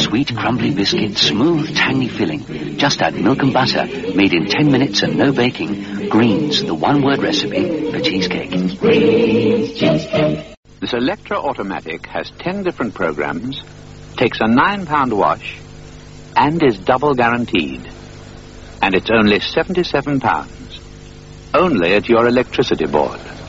Sweet, crumbly biscuit, smooth, tangy filling. Just add milk and butter, made in 10 minutes and no baking. Greens, the one-word recipe for cheesecake. Greens cheesecake. This Electra Automatic has 10 different programs, takes a £9 wash, and is double guaranteed. And it's only £77. Only at your electricity board.